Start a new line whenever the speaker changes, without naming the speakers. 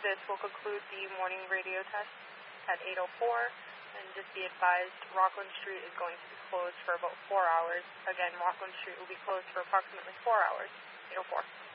This will conclude the morning radio test at 8:04. And just be advised, Rockland Street is going to be closed for about 4 hours. Again, Rockland Street will be closed for approximately 4 hours. 8:04.